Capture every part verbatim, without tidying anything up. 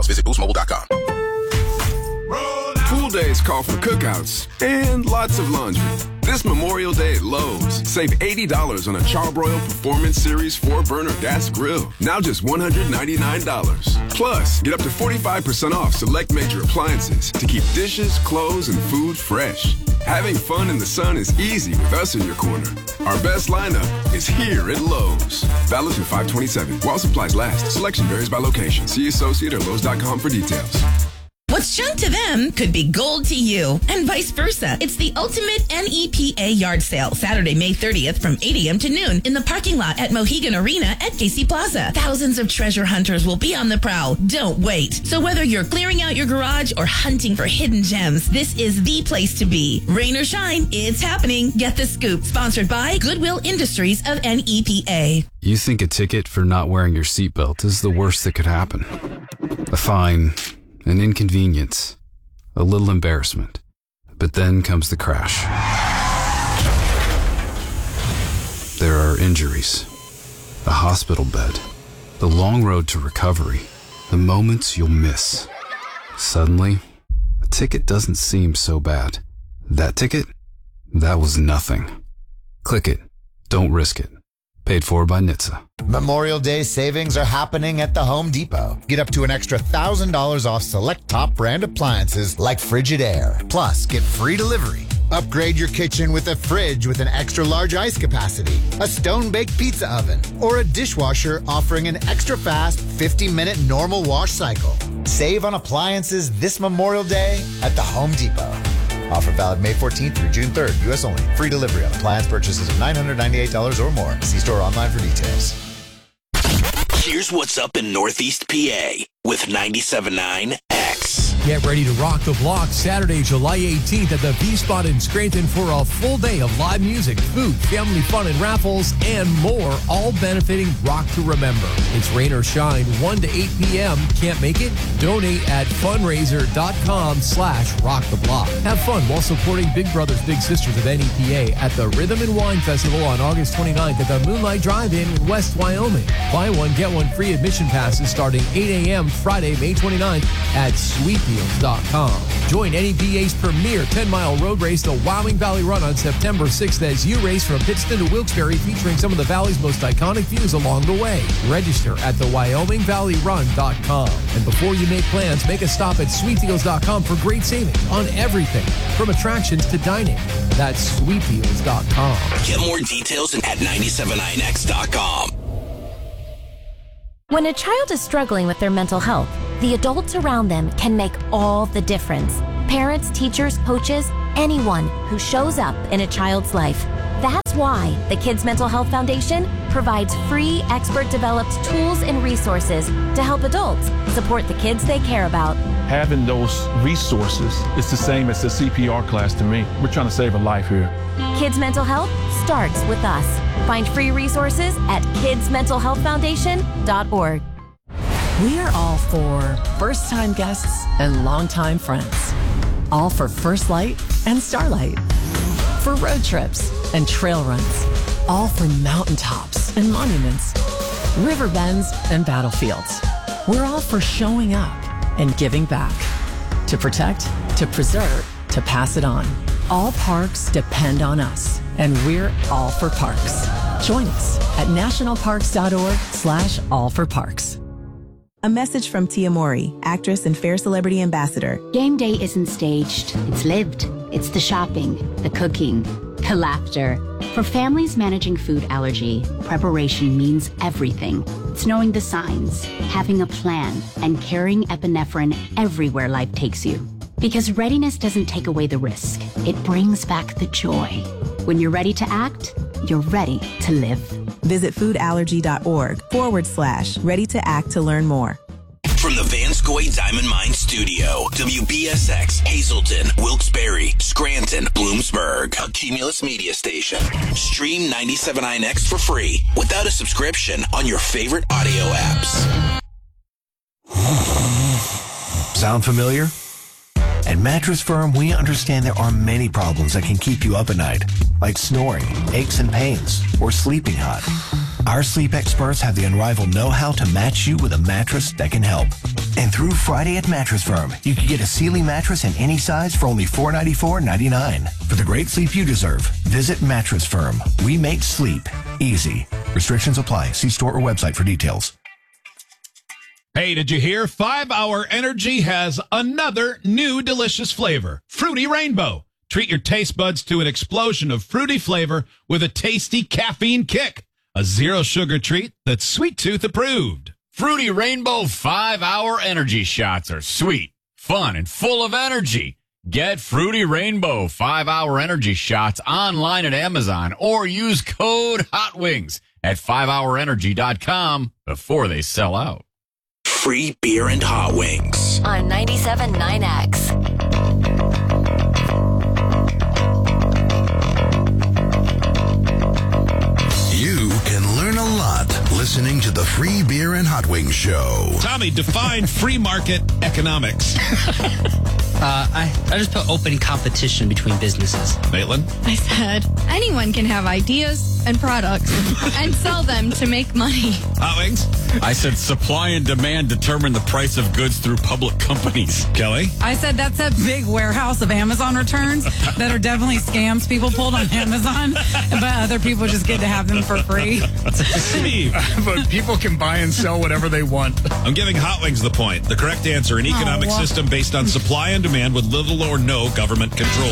details. Visit boost mobile dot com. Pool days call for cookouts and lots of laundry. This Memorial Day at Lowe's, save eighty dollars on a Charbroil Performance Series four burner gas grill. Now just one hundred ninety-nine dollars. Plus, get up to forty-five percent off select major appliances to keep dishes, clothes, and food fresh. Having fun in the sun is easy with us in your corner. Our best lineup is here at Lowe's. Valid through five twenty-seven. While supplies last. Selection varies by location. See associate or Lowe's dot com for details. What's junk to them could be gold to you, and vice versa. It's the ultimate N E P A yard sale, Saturday, May thirtieth from eight a.m. to noon in the parking lot at Mohegan Arena at Casey Plaza. Thousands of treasure hunters will be on the prowl. Don't wait. So whether you're clearing out your garage or hunting for hidden gems, this is the place to be. Rain or shine, it's happening. Get the scoop. Sponsored by Goodwill Industries of N E P A. You think a ticket for not wearing your seatbelt is the worst that could happen. A fine, an inconvenience, a little embarrassment. But then comes the crash. There are injuries, a hospital bed, the long road to recovery, the moments you'll miss. Suddenly, a ticket doesn't seem so bad. That ticket? That was nothing. Click it. Don't risk it. Paid for by N H T S A. Memorial Day savings are happening at the Home Depot. Get up to an extra one thousand dollars off select top brand appliances like Frigidaire. Plus, get free delivery. Upgrade your kitchen with a fridge with an extra large ice capacity, a stone-baked pizza oven, or a dishwasher offering an extra fast fifty minute normal wash cycle. Save on appliances this Memorial Day at the Home Depot. Offer valid May fourteenth through June third. U S only. Free delivery on appliance purchases of nine hundred ninety-eight dollars or more. See store online for details. Here's what's up in Northeast P A with ninety-seven point nine X. Get ready to rock the block Saturday, July eighteenth at the V-Spot in Scranton for a full day of live music, food, family fun, and raffles, and more, all benefiting Rock to Remember. It's rain or shine, one to eight p.m. Can't make it? Donate at fundraiser.com slash rock the block. Have fun while supporting Big Brothers Big Sisters of N E P A at the Rhythm and Wine Festival on August twenty-ninth at the Moonlight Drive-In in West Wyoming. Buy one, get one free admission passes starting eight a.m. Friday, May twenty-ninth at sweet deals dot com. Join N E P A's premier ten-mile road race, the Wyoming Valley Run, on September sixth as you race from Pittston to Wilkes-Barre, featuring some of the valley's most iconic views along the way. Register at the wyoming valley run dot com. And before you make plans, make a stop at sweet deals dot com for great savings on everything, from attractions to dining. That's sweet deals dot com. Get more details at ninety-seven nine x dot com. When a child is struggling with their mental health, the adults around them can make all the difference. Parents, teachers, coaches, anyone who shows up in a child's life. That's why the Kids Mental Health Foundation provides free, expert-developed tools and resources to help adults support the kids they care about. Having those resources is the same as a C P R class to me. We're trying to save a life here. Kids Mental Health starts with us. Find free resources at kids mental health foundation dot org. We are all for first-time guests and longtime friends. All for First Light and Starlight. For road trips and trail runs. All for mountaintops and monuments. River bends and battlefields. We're all for showing up and giving back. To protect, to preserve, to pass it on. All parks depend on us, and we're all for parks. Join us at national parks dot org slash all for parks. A message from Tia Mori, actress and Fair Celebrity Ambassador. Game day isn't staged, it's lived. It's the shopping, the cooking, the laughter. For families managing food allergy, preparation means everything. It's knowing the signs, having a plan, and carrying epinephrine everywhere life takes you. Because readiness doesn't take away the risk, it brings back the joy. When you're ready to act, you're ready to live. Visit foodallergy.org forward slash ready to act to learn more. From the Vanscoy Diamond Mine Studio, W B S X, Hazleton, Wilkes-Barre, Scranton, Bloomsburg, a Cumulus Media station. Stream ninety-seven point nine X for free without a subscription on your favorite audio apps. Sound familiar? At Mattress Firm, we understand there are many problems that can keep you up at night, like snoring, aches and pains, or sleeping hot. Our sleep experts have the unrivaled know-how to match you with a mattress that can help. And through Friday at Mattress Firm, you can get a Sealy mattress in any size for only four hundred ninety-four dollars and ninety-nine cents. For the great sleep you deserve, visit Mattress Firm. We make sleep easy. Restrictions apply. See store or website for details. Hey, did you hear? five hour Energy has another new delicious flavor, Fruity Rainbow. Treat your taste buds to an explosion of fruity flavor with a tasty caffeine kick. A zero-sugar treat that's Sweet Tooth approved. Fruity Rainbow five hour Energy shots are sweet, fun, and full of energy. Get Fruity Rainbow five hour Energy shots online at Amazon or use code HOTWINGS at five hour energy dot com before they sell out. Free beer and hot wings. On ninety-seven point nine X. You can learn a lot listening to the Free Beer and Hot Wings Show. Tommy, define free market economics. Uh, I, I just put open competition between businesses. Maitland? I said anyone can have ideas and products and sell them to make money. Hot Wings? I said supply and demand determine the price of goods through public companies. Kelly? I said that's that big warehouse of Amazon returns that are definitely scams people pulled on Amazon, but other people just get to have them for free. Steve? But people can buy and sell whatever they want. I'm giving Hot Wings the point. The correct answer, an economic Oh. system based on supply and demand with little or no government control.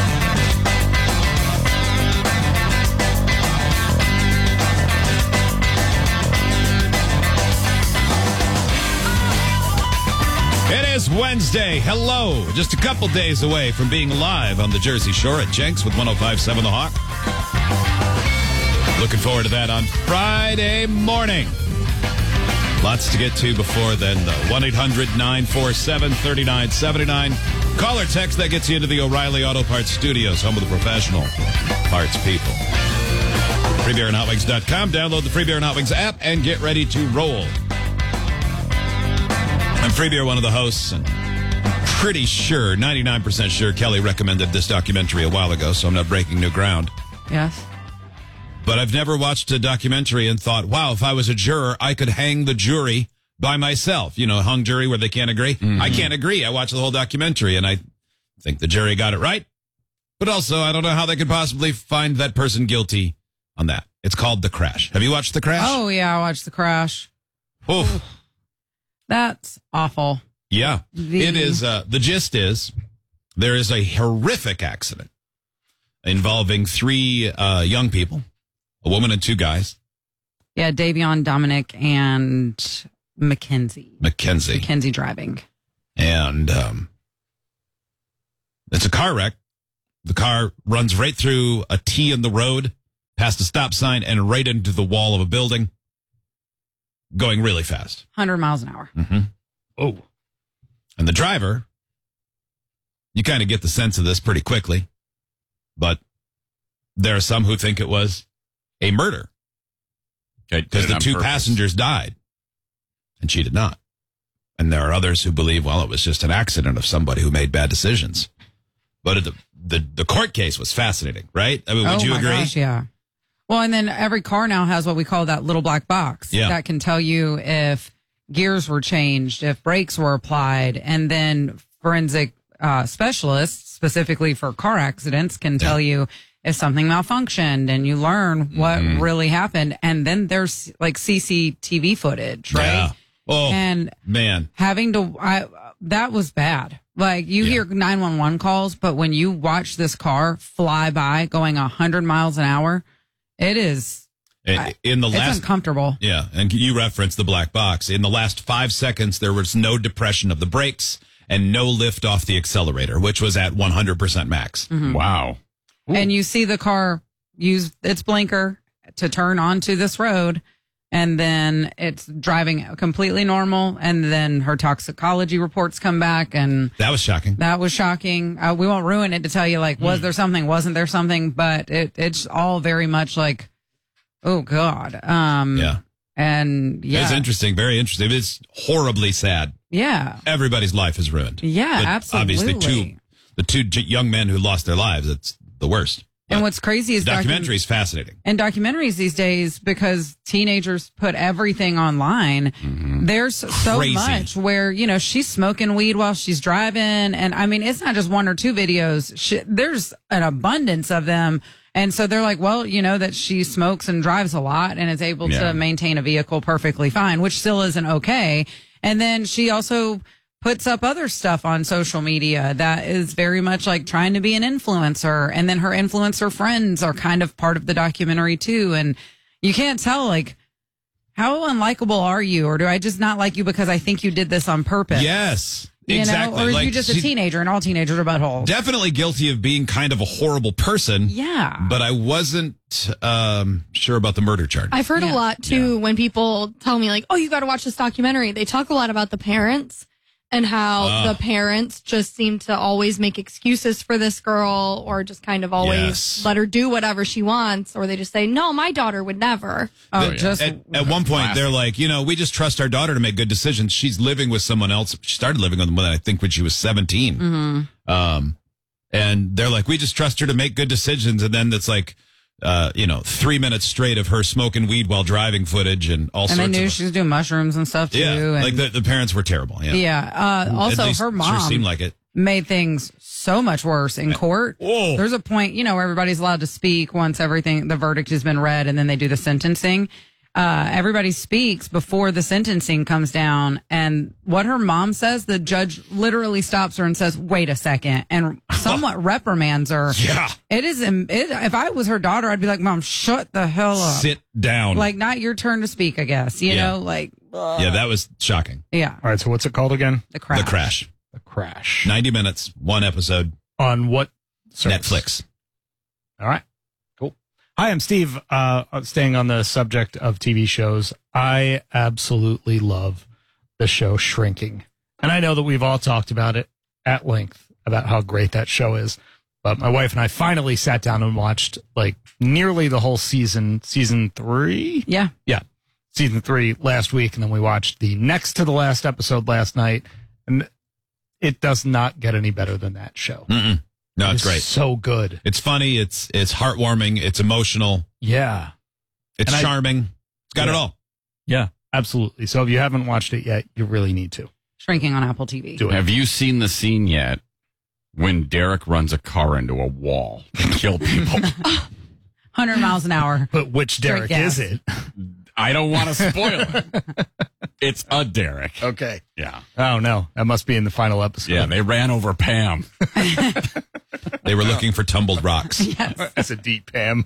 It is Wednesday. Hello. Just a couple days away from being live on the Jersey Shore at Jenks with one oh five point seven The Hawk. Looking forward to that on Friday morning. Lots to get to before then, though. one eight hundred nine four seven three nine seven nine. Call or text that gets you into the O'Reilly Auto Parts Studios, home of the professional parts people. free beer and hot wings dot com. Download the Free Beer and Hot Wings app and get ready to roll. I'm Free Beer, one of the hosts, and I'm pretty sure, ninety-nine percent sure, Kelly recommended this documentary a while ago, so I'm not breaking new ground. Yes. But I've never watched a documentary and thought, wow, if I was a juror, I could hang the jury by myself. You know, a hung jury where they can't agree. Mm-hmm. I can't agree. I watched the whole documentary, and I think the jury got it right. But also, I don't know how they could possibly find that person guilty on that. It's called The Crash. Have you watched The Crash? Oh, yeah, I watched The Crash. Oof. That's awful. Yeah. The- It is. Uh, the gist is there is a horrific accident involving three uh, young people, a woman and two guys. Yeah, Davion, Dominic, and Mackenzie. Mackenzie. Mackenzie driving. And um, it's a car wreck. The car runs right through a T in the road, past a stop sign, and right into the wall of a building, going really fast. one hundred miles an hour. Mm-hmm. Oh. And the driver, you kind of get the sense of this pretty quickly, but there are some who think it was a murder because the two passengers died and she did not. And there are others who believe, well, it was just an accident of somebody who made bad decisions. But the the, the court case was fascinating, right? I mean, would oh you my agree? Gosh, yeah. Well, and then every car now has what we call that little black box Yeah. that can tell you if gears were changed, if brakes were applied, and then forensic uh, specialists, specifically for car accidents, can tell you if something malfunctioned, and you learn what Mhm. really happened. And then there's like C C T V footage, right? Yeah. Oh, and man. having to, I, that was bad. Like you hear nine one one calls, but when you watch this car fly by going a hundred miles an hour, it is In, in the it's last, uncomfortable. Yeah, and you referenced the black box. In the last five seconds, there was no depression of the brakes and no lift off the accelerator, which was at one hundred percent max. Mhm. Wow. And you see the car use its blinker to turn onto this road, and then it's driving completely normal. And then her toxicology reports come back, and That was shocking. that was shocking. Uh, we won't ruin it to tell you, like, was there something? Wasn't there something? But it it's all very much like, oh God. Um, Yeah. And yeah, It's interesting, very interesting. It's horribly sad. Yeah. Everybody's life is ruined. Yeah, But absolutely. Obviously, two, the two j- young men who lost their lives, it's the worst. And what's crazy is The documentary docu- is fascinating. And documentaries these days, because teenagers put everything online, there's so Crazy. much where, you know, she's smoking weed while she's driving. And I mean, it's not just one or two videos. She, there's an abundance of them. And so they're like, well, you know, that she smokes and drives a lot and is able Yeah. to maintain a vehicle perfectly fine, which still isn't okay. And then she also puts up other stuff on social media that is very much like trying to be an influencer. And then her influencer friends are kind of part of the documentary too. And you can't tell, like, how unlikable are you? Or do I just not like you because I think you did this on purpose? Yes, You exactly. know, or are Like, you just a she- teenager and all teenagers are buttholes? Definitely guilty of being kind of a horrible person. Yeah. But I wasn't um, sure about the murder charge. I've heard a lot too when people tell me like, "Oh, you got to watch this documentary." They talk a lot about the parents and how Ah. the parents just seem to always make excuses for this girl, or just kind of always Yes. let her do whatever she wants, or they just say, "No, my daughter would never." Oh, The- just at, at one point, Classic. they're like, you know, we just trust our daughter to make good decisions. She's living with someone else. She started living with them, I think, when she was seventeen. Mm-hmm. Um, and they're like, we just trust her to make good decisions. And then it's like, uh, you know, three minutes straight of her smoking weed while driving footage and all and I sorts knew of. she was doing mushrooms and stuff too. Yeah, and like the, the parents were terrible. Yeah, yeah. Uh, also, At least her sure mom seemed like it. made things so much worse in court. Whoa. There's a point, you know, where everybody's allowed to speak once everything, the verdict has been read, and then they do the sentencing. Uh, everybody speaks before the sentencing comes down. And what her mom says, the judge literally stops her and says, wait a second, and somewhat reprimands her. Yeah. It is, it, if I was her daughter, I'd be like, Mom, shut the hell up. Sit down. Like, not your turn to speak, I guess. You Yeah. know, like, Yeah, that was shocking. yeah, All right, so what's it called again? the crash. The Crash. The Crash. ninety minutes, one episode, On what service? Netflix. All right. Cool. Hi, I'm Steve. Uh, staying on the subject of T V shows, I absolutely love the show Shrinking. And I know that we've all talked about it at length about how great that show is. But my wife and I finally sat down and watched like nearly the whole season, season three. Yeah. Yeah. Season three last week. And then we watched the next to the last episode last night. And it does not get any better than that show. Mm-mm. No, it's It's great. so good. It's funny. It's it's heartwarming. It's emotional. Yeah. It's And I- charming. It's got it Yeah. all. Yeah, absolutely. So if you haven't watched it yet, you really need to. Shrinking on Apple T V. Do it. Have you seen the scene yet when Derek runs a car into a wall and kill people? one hundred miles an hour. But which Straight Derek gas. is it? I don't want to spoil it. It's a Derek. Okay. Yeah. Oh, no. That must be in the final episode. Yeah, they ran over Pam. They were looking for tumbled rocks. That's a deep Pam.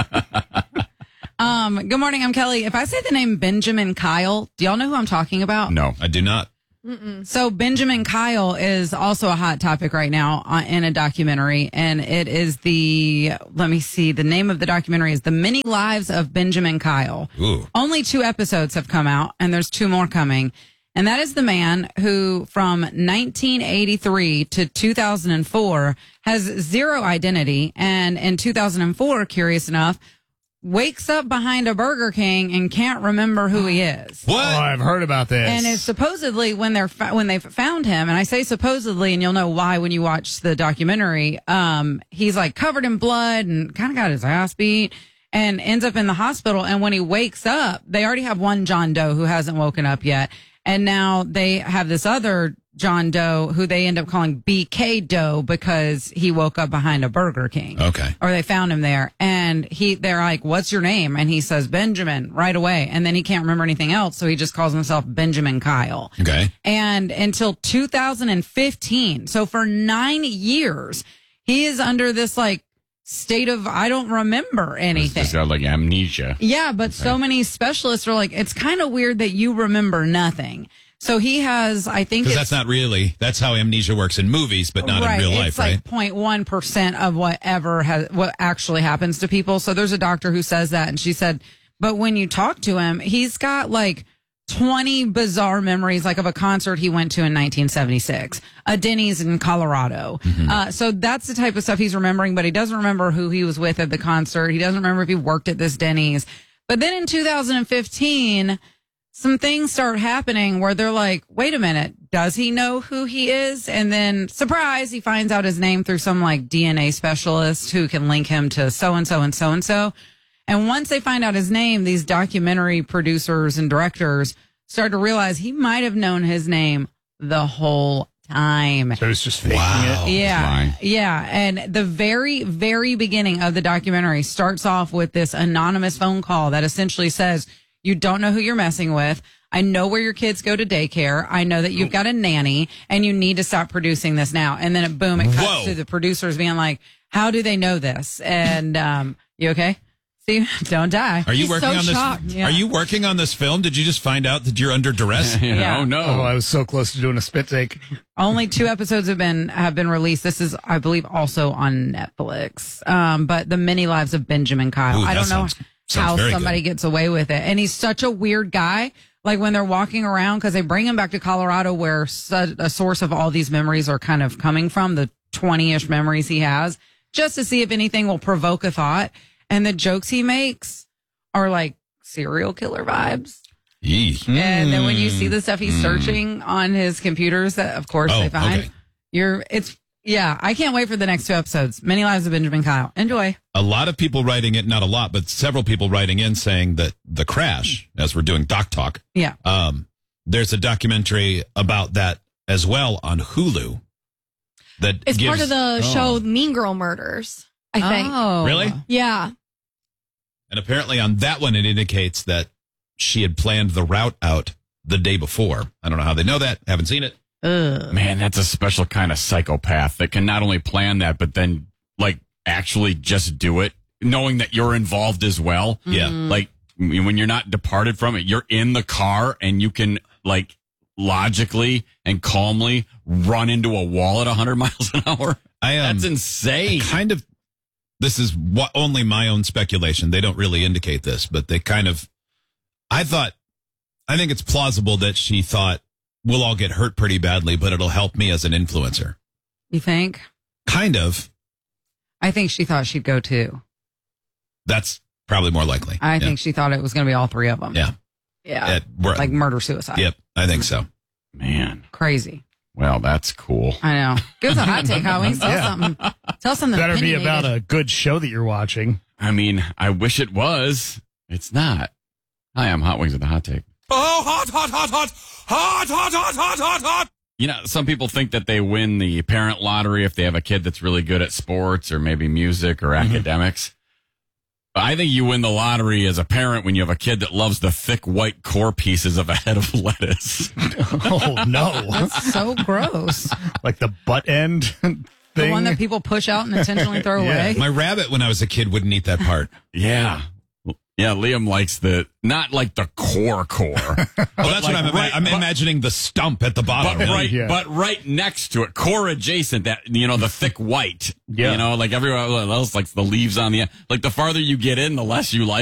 Um, good morning. I'm Kelly. If I say the name Benjamin Kyle, do y'all know who I'm talking about? No. I do not. So Benjamin Kyle is also a hot topic right now uh, in a documentary, and it is the, let me see, the name of the documentary is The Many Lives of Benjamin Kyle. Ooh. Only two episodes have come out, and there's two more coming. And that is the man who from nineteen eighty-three to two thousand four has zero identity. And in two thousand four, curious enough, wakes up behind a Burger King and can't remember who he is. Oh, I've heard about this. And it's supposedly when they're fa- when they found him, and I say supposedly, and you'll know why when you watch the documentary. Um, he's like covered in blood and kind of got his ass beat, and ends up in the hospital. And when he wakes up, they already have one John Doe who hasn't woken up yet, and now they have this other John Doe who they end up calling B K Doe because he woke up behind a Burger King. Okay. Or they found him there, and he they're like, "What's your name?" And he says Benjamin right away, and then he can't remember anything else, so he just calls himself Benjamin Kyle. Okay. And until two thousand fifteen, so for nine years, he is under this like state of I don't remember anything. He's got like amnesia. Yeah, but so many specialists are like, it's kind of weird that you remember nothing. So he has, I think, Because it's that's not really, that's how amnesia works in movies, but not right, in real it's life, right? like zero point one percent of whatever has what actually happens to people. So there's a doctor who says that, and she said, but when you talk to him, he's got like twenty bizarre memories, like of a concert he went to in nineteen seventy-six, a Denny's in Colorado. Mm-hmm. Uh, so that's the type of stuff he's remembering, but he doesn't remember who he was with at the concert. He doesn't remember if he worked at this Denny's. But then in two thousand fifteen, some things start happening where they're like, wait a minute, does he know who he is? And then, surprise, he finds out his name through some like D N A specialist who can link him to so-and-so and so-and-so. And once they find out his name, these documentary producers and directors start to realize he might have known his name the whole time. So it's just faking Wow. it. Yeah. Yeah. And the very, very beginning of the documentary starts off with this anonymous phone call that essentially says, you don't know who you're messing with. I know where your kids go to daycare. I know that you've got a nanny and you need to stop producing this now. And then it, boom, it cuts Whoa. to the producers being like, how do they know this? And, um, you okay? See, don't die. Are you He's working so on this? shocked. Yeah. Are you working on this film? Did you just find out that you're under duress? Yeah. Oh, no. Oh, I was so close to doing a spit take. Only two episodes have been have been released. This is, I believe, also on Netflix. Um, but the Many Lives of Benjamin Kyle. Ooh, I that don't know sounds- sounds how very somebody good. gets away with it, and he's such a weird guy. Like when they're walking around, because they bring him back to Colorado, where su- a source of all these memories are kind of coming from, the twenty-ish memories he has, just to see if anything will provoke a thought. And the jokes he makes are like serial killer vibes. Yee. And then when you see Mm. the stuff he's Mm. searching on his computers, that of course Oh, they find, okay. you're, it's, yeah, I can't wait for the next two episodes. Many Lives of Benjamin Kyle. Enjoy. A lot of people writing it, not a lot, but several people writing in saying that The Crash, as we're doing Doc Talk, Yeah. um, there's a documentary about that as well on Hulu. That It's gives, part of the Oh. show Mean Girl Murders, I think. Oh. Really? Yeah. And apparently on that one, it indicates that she had planned the route out the day before. I don't know how they know that. Haven't seen it. Ugh. Man, that's a special kind of psychopath that can not only plan that, but then like actually just do it, knowing that you're involved as well. Yeah. Like when you're not departed from it, you're in the car and you can like logically and calmly run into a wall at one hundred miles an hour. I um, That's insane. Kind of. This is what only my own speculation. They don't really indicate this, but they kind of. I thought, I think it's plausible that she thought we'll all get hurt pretty badly, but it'll help me as an influencer. You think? Kind of. I think she thought she'd go too. That's probably more likely. I Yeah. think she thought it was going to be all three of them. Yeah. Yeah. Yeah, we're- like murder suicide. Yep, I think so. Man. Crazy. Well, that's cool. I know. Give us a hot take, Howie. Tell Yeah. something. Tell something. Better be opinionated. about a good show that you're watching. I mean, I wish it was. It's not. Hi, I'm Hot Wings with the Hot Take. Oh, hot, hot, hot, hot, hot, hot, hot, hot, hot, hot. You know, some people think that they win the parent lottery if they have a kid that's really good at sports or maybe music or academics. But I think you win the lottery as a parent when you have a kid that loves the thick white core pieces of a head of lettuce. Oh, no. That's so gross. Like the butt end thing. The one that people push out and intentionally throw away. My rabbit, when I was a kid, wouldn't eat that part. Yeah. Yeah, Liam likes the, not like the core core. Oh, that's what I'm, right- I'm but- imagining the stump at the bottom. But right, Yeah. but right next to it, core adjacent, that, you know, the thick white. Yeah. You know, like everyone else likes the leaves on the end. Like the farther you get in, the less you like